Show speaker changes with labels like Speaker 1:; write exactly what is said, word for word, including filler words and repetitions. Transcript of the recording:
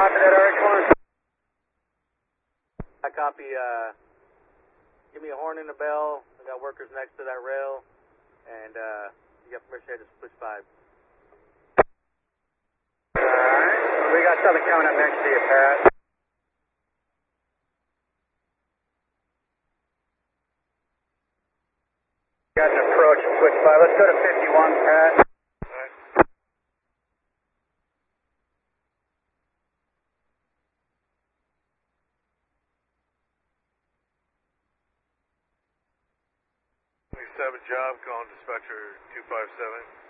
Speaker 1: copy that, R X one.
Speaker 2: I copy, uh, give me a horn and a bell. I got workers next to that rail, and, uh, you got permission to switch five.
Speaker 1: Alright, we got something coming up next to you, Pat. Got an approach, switch five. Let's go to fifty-one, Pat.
Speaker 3: Seven job, calling dispatcher two five seven.